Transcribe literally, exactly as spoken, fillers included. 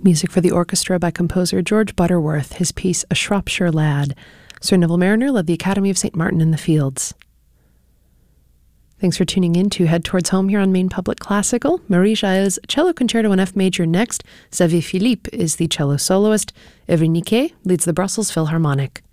Music for the orchestra by composer George Butterworth, his piece A Shropshire Lad. Sir Neville Mariner led the Academy of Saint Martin in the Fields. Thanks for tuning in to Head Towards Home here on Maine Public Classical. Marie Jaël's Cello Concerto in F Major next. Xavier Philippe is the cello soloist. Evry Niquet leads the Brussels Philharmonic.